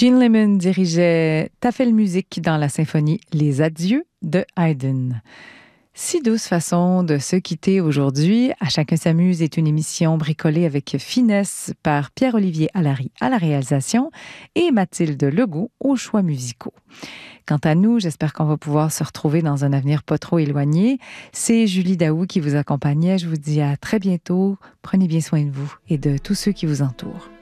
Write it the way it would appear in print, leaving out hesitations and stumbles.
Gene Lemon dirigeait Tafel Musique dans la symphonie Les Adieux de Haydn. Si douce façon de se quitter aujourd'hui. À chacun s'amuse est une émission bricolée avec finesse par Pierre-Olivier Allary à la réalisation et Mathilde Legault aux choix musicaux. Quant à nous, j'espère qu'on va pouvoir se retrouver dans un avenir pas trop éloigné. C'est Julie Daou qui vous accompagnait. Je vous dis à très bientôt. Prenez bien soin de vous et de tous ceux qui vous entourent.